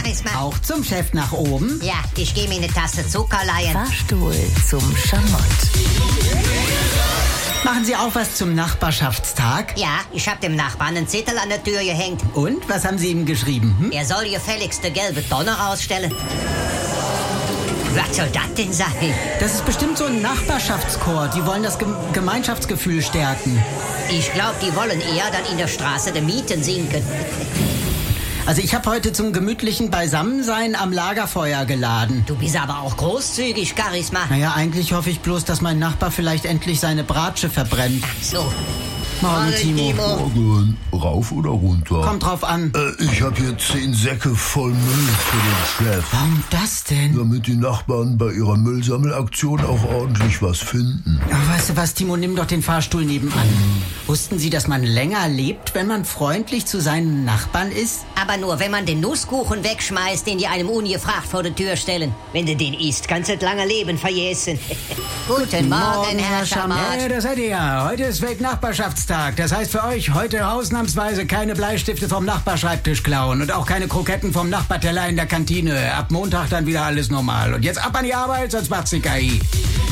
Charisma. Auch zum Chef nach oben? Ja, ich gehe mir eine Tasse Zucker leihen. Fahrstuhl zum Schamott. Machen Sie auch was zum Nachbarschaftstag? Ja, ich hab dem Nachbarn einen Zettel an der Tür gehängt. Und, was haben Sie ihm geschrieben? Er soll gefälligst die gelbe Tonne rausstellen. Was soll das denn sein? Das ist bestimmt so ein Nachbarschaftschor. Die wollen das Gemeinschaftsgefühl stärken. Ich glaube, die wollen eher dann in der Straße die Mieten sinken. Also ich habe heute zum gemütlichen Beisammensein am Lagerfeuer geladen. Du bist aber auch großzügig, Charisma. Naja, eigentlich hoffe ich bloß, dass mein Nachbar vielleicht endlich seine Bratsche verbrennt. Ach so. Morgen, Timo. Morgen. Rauf oder runter? Kommt drauf an. Ich habe hier 10 Säcke voll Müll für den Chef. Warum das denn? Damit die Nachbarn bei ihrer Müllsammelaktion auch ordentlich was finden. Ach, weißt du was, Timo, nimm doch den Fahrstuhl nebenan. Wussten Sie, dass man länger lebt, wenn man freundlich zu seinen Nachbarn ist? Aber nur, wenn man den Nusskuchen wegschmeißt, den die einem ungefragt vor die Tür stellen. Wenn du den isst, kannst du das lange Leben vergessen. Guten Morgen, Herr Schamott. Ja, das seid ihr ja. Heute ist Weltnachbarschaftstag. Das heißt für euch heute ausnahmsweise keine Bleistifte vom Nachbarschreibtisch klauen und auch keine Kroketten vom Nachbarteller in der Kantine. Ab Montag dann wieder alles normal. Und jetzt ab an die Arbeit, sonst macht's die KI.